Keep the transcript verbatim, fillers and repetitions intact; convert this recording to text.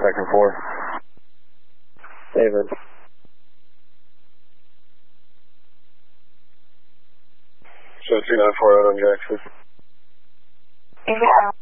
Vector four. David. So three nine four out on Jackson. Yeah.